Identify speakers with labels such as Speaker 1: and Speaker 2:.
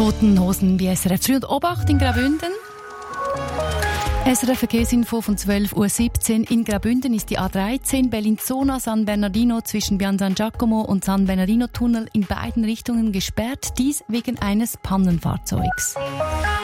Speaker 1: Toten Hosen bei SRF 3 und Obacht in Graubünden. SRF Verkehrsinfo von 12.17 Uhr. In Graubünden ist die A13 Bellinzona San Bernardino zwischen Pian San Giacomo und San Bernardino Tunnel in beiden Richtungen gesperrt, dies wegen eines Pannenfahrzeugs.